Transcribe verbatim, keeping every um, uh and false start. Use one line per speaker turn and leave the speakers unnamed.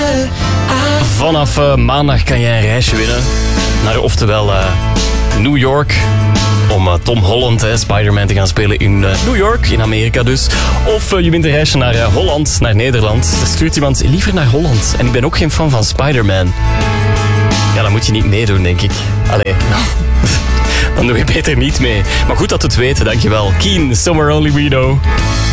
Vanaf uh, maandag kan jij een reisje winnen naar oftewel uh, New York. Om uh, Tom Holland, hè, Spider-Man, te gaan spelen in uh, New York, in Amerika dus. Of uh, je wint een reisje naar uh, Holland, naar Nederland. Er stuurt iemand liever naar Holland. En ik ben ook geen fan van Spider-Man. Ja, dan moet je niet meedoen, denk ik. Allee, dan doe je beter niet mee. Maar goed dat we het weten, dankjewel. Keen, Somewhere Only We Know.